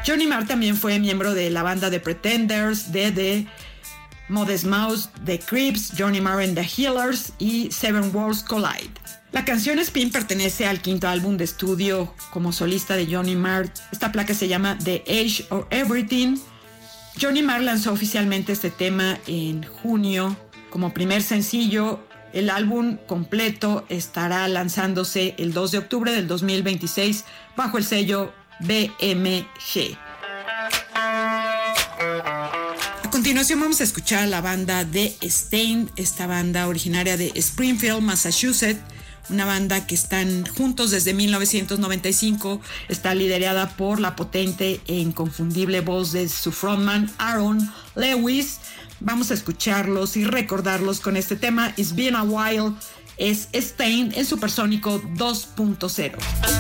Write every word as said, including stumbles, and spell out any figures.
Johnny Marr también fue miembro de la banda The Pretenders, de The Modest Mouse, The Creeps, Johnny Marr and the Healers y Seven Worlds Collide. La canción Spin pertenece al quinto álbum de estudio como solista de Johnny Marr. Esta placa se llama The Age of Everything. Johnny Marr lanzó oficialmente este tema en junio como primer sencillo. El álbum completo estará lanzándose el dos de octubre del dos mil veintiséis bajo el sello B M G. A continuación vamos a escuchar a la banda de Staind, esta banda originaria de Springfield, Massachusetts, una banda que están juntos desde mil novecientos noventa y cinco, está liderada por la potente e inconfundible voz de su frontman Aaron Lewis. Vamos a escucharlos y recordarlos con este tema It's Been a While. Es Staind en Supersónico dos punto cero.